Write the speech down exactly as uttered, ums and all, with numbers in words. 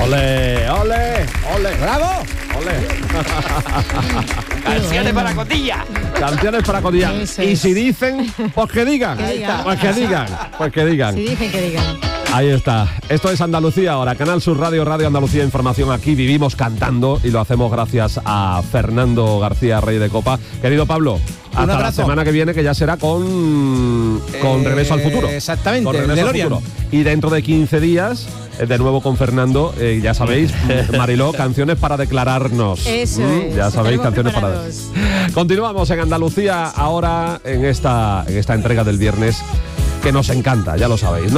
Ole, ole, ole. ¡Bravo! Ole. Canciones para Cotilla. Canciones para Cotilla. Eso Y es. si dicen, pues que digan. Que digan. Pues que digan. Pues que digan. Si dicen que digan. Ahí está. Esto es Andalucía ahora. Canal Sur Radio, Radio Andalucía Información. Aquí vivimos cantando y lo hacemos gracias a Fernando García, Rey de Copa. Querido Pablo, hasta la abrazo. semana que viene, que ya será con, con Eh, Regreso al Futuro. exactamente, Con el Regreso al DeLorean. Futuro. Y dentro de quince días, eh, de nuevo con Fernando, eh, ya sabéis, Mariló, canciones para declararnos. Eso Mm, es. Ya sabéis, Tenemos canciones preparados. para... Continuamos en Andalucía ahora en esta, en esta entrega del viernes que nos encanta, ya lo sabéis.